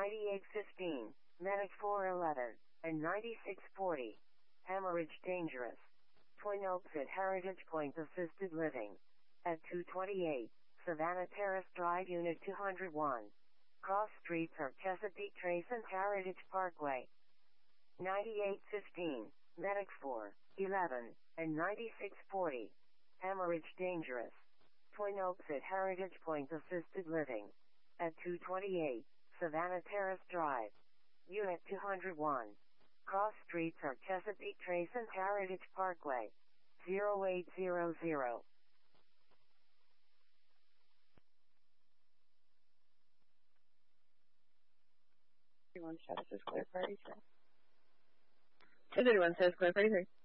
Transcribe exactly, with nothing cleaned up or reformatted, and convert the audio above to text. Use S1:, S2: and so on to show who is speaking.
S1: ninety-eight fifteen, Medic four eleven, and ninety-six forty. Hemorrhage dangerous. Twin Oaks at Heritage Point Assisted Living. At two twenty-eight, Savannah Terrace Drive Unit two oh one. Cross streets are Chesapeake Trace and Heritage Parkway. ninety-eight fifteen, Medic four eleven, and ninety-six forty. Hemorrhage dangerous. Twin Oaks at Heritage Point Assisted Living. At two twenty-eight, Savannah Terrace Drive. Unit two oh one. Cross streets are Chesapeake Trace and Heritage Parkway. zero eight zero zero.
S2: Everyone says clear for eighty-three. Everyone says clear for eighty-three.